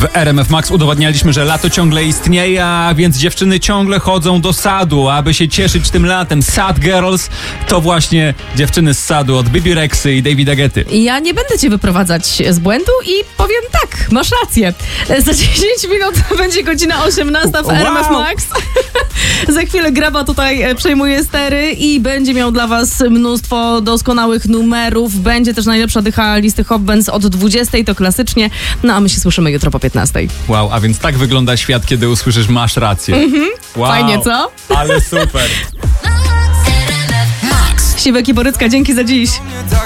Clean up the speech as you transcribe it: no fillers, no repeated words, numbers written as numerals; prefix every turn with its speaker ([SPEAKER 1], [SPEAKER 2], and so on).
[SPEAKER 1] W RMF Max udowodnialiśmy, że lato ciągle istnieje, a więc dziewczyny ciągle chodzą do sadu, aby się cieszyć tym latem. Sad Girls to właśnie dziewczyny z sadu od Bibi Rexy i Davida Guetty.
[SPEAKER 2] Ja nie będę cię wyprowadzać z błędu i powiem tak, masz rację. Za 10 minut będzie godzina 18 w RMF Max. Za chwilę Graba tutaj przejmuje stery i będzie miał dla was mnóstwo doskonałych numerów. Będzie też najlepsza dycha listy Hot Bands od 20, to klasycznie. No a my się słyszymy jutro po 15.
[SPEAKER 1] Wow, a więc tak wygląda świat, kiedy usłyszysz masz rację. Wow,
[SPEAKER 2] Fajnie, co?
[SPEAKER 1] Ale super.
[SPEAKER 2] Siwek i Borycka, dzięki za dziś.